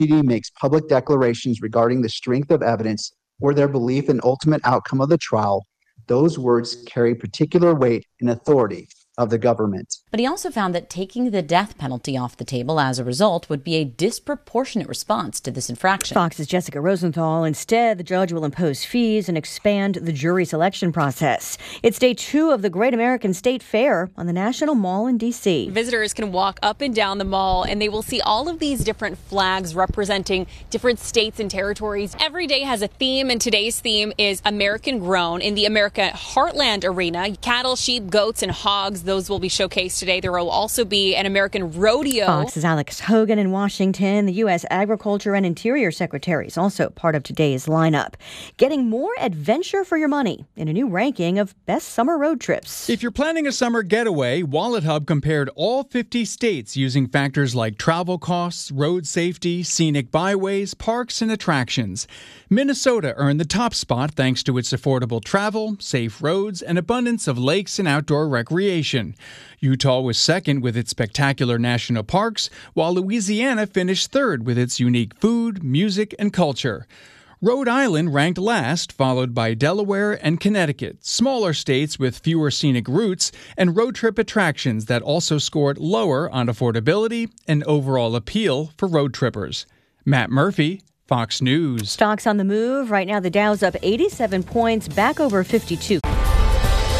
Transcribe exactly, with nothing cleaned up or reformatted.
deputy makes public declarations regarding the strength of evidence or their belief in ultimate outcome of the trial, those words carry particular weight and authority of the government. But he also found that taking the death penalty off the table as a result would be a disproportionate response to this infraction. Fox's Jessica Rosenthal. Instead, the judge will impose fees and expand the jury selection process. It's day two of the Great American State Fair on the National Mall in D C. Visitors can walk up and down the mall, and they will see all of these different flags representing different states and territories. Every day has a theme, and today's theme is American Grown. In the America Heartland Arena, cattle, sheep, goats, and hogs, those will be showcased today. There will also be an American rodeo. Fox's Alex Hogan in Washington. The U S Agriculture and Interior Secretary is also part of today's lineup. Getting more adventure for your money in a new ranking of best summer road trips. If you're planning a summer getaway, WalletHub compared all fifty states using factors like travel costs, road safety, scenic byways, parks, and attractions. Minnesota earned the top spot thanks to its affordable travel, safe roads, and abundance of lakes and outdoor recreation. Utah was second with its spectacular national parks, while Louisiana finished third with its unique food, music, and culture. Rhode Island ranked last, followed by Delaware and Connecticut, smaller states with fewer scenic routes and road trip attractions that also scored lower on affordability and overall appeal for road trippers. Matt Murphy, Fox News. Stocks on the move. Right now, the Dow's up eighty-seven points, back over fifty-two.